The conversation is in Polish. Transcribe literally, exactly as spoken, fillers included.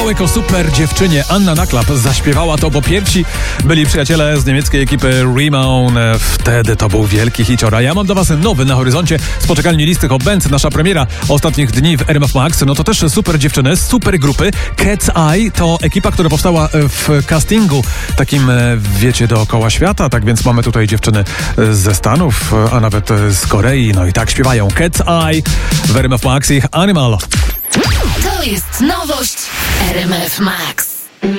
Kawałek o super dziewczynie. Anna Naklap zaśpiewała to, bo pierwsi byli przyjaciele z niemieckiej ekipy Rimown. Wtedy to był wielki hicior. A ja mam dla was nowy na horyzoncie z poczekalni listy Hot Band. Nasza premiera ostatnich dni w R M F Max. No to też super dziewczyny z super grupy Cat's Eye. To ekipa, która powstała w castingu takim, wiecie, dookoła świata. Tak więc mamy tutaj dziewczyny ze Stanów, a nawet z Korei. No i tak śpiewają Cat's Eye w R M F Max i ich Animal. To jest nowość R M F Max.